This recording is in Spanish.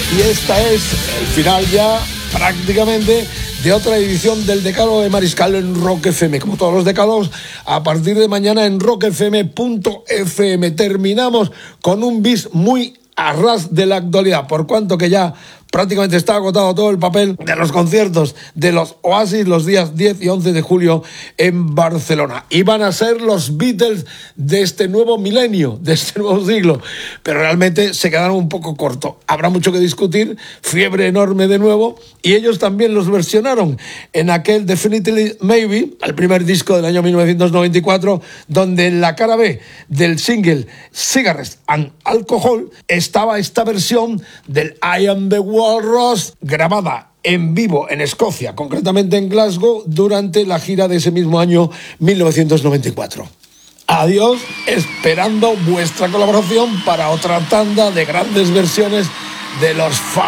Y esta es el final ya prácticamente de otra edición del Decálogo de Mariscal en Rock FM. Como todos los decálogos, a partir de mañana en rockfm.fm. Terminamos con un bis muy a ras de la actualidad, por cuanto que ya prácticamente está agotado todo el papel de los conciertos de los Oasis los días 10 y 11 de julio en Barcelona. Y van a ser los Beatles de este nuevo milenio, de este nuevo siglo. Pero realmente se quedaron un poco cortos. Habrá mucho que discutir, fiebre enorme de nuevo, y ellos también los versionaron en aquel Definitely Maybe, el primer disco del año 1994, donde en la cara B del single Cigarettes and Alcohol estaba esta versión del I Am the Walrus, grabada en vivo en Escocia, concretamente en Glasgow, durante la gira de ese mismo año 1994. Adiós, esperando vuestra colaboración para otra tanda de grandes versiones de los